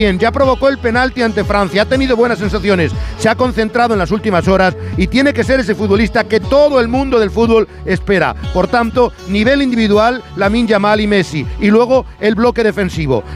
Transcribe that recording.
Ya provocó el penalti ante Francia, ha tenido buenas sensaciones, se ha concentrado en las últimas horas y tiene que ser ese futbolista que todo el mundo del fútbol espera. Por tanto, nivel individual, Lamine Yamal y Messi, y luego el bloque defensivo.